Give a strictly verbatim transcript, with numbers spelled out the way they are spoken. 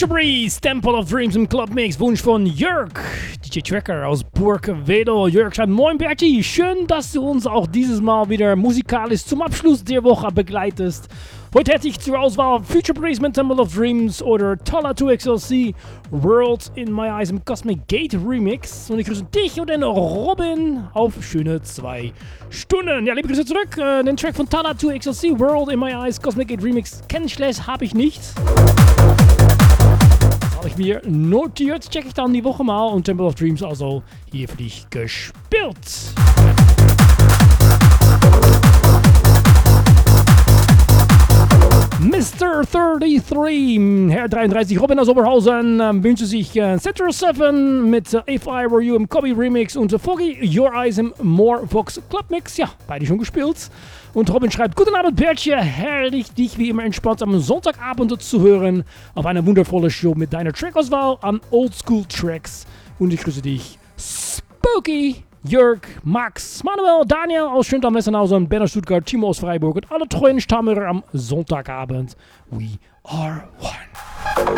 Future Breeze, Temple of Dreams im Clubmix, Wunsch von Jörg, D J Tracker aus Burgwedo. Jörg schreibt, moin Berti, schön, dass du uns auch dieses Mal wieder musikalisch zum Abschluss der Woche begleitest. Heute hätte ich zur Auswahl Future Breeze mit Temple of Dreams oder Talla zwei X L C, World in My Eyes im Cosmic Gate Remix. Und ich grüße dich und den Robin auf schöne zwei Stunden. Ja, liebe Grüße zurück. Äh, den Track von Talla zwei X L C, World in My Eyes, Cosmic Gate Remix, kenne ich schlecht, habe ich nicht. Das habe ich mir notiert. Check ich dann die Woche mal und Temple of Dreams also hier für dich gespielt. Mister dreiunddreißig, Herr dreiunddreißig, Robin aus Oberhausen, äh, wünscht sich äh, Central sieben mit äh, If I Were You im Kobe Remix und äh, Foggy Your Eyes im More Vox Club Mix. Ja, beide schon gespielt. Und Robin schreibt, guten Abend Bertje, herrlich dich wie immer entspannt am Sonntagabend zu hören auf eine wundervolle Show mit deiner Trackauswahl an Oldschool Tracks. Und ich grüße dich, Spooky, Jörg, Max, Manuel, Daniel aus Schöntal-Messenhausen, Ben aus Stuttgart, Timo aus Freiburg und alle treuen Stammer am Sonntagabend. We are one.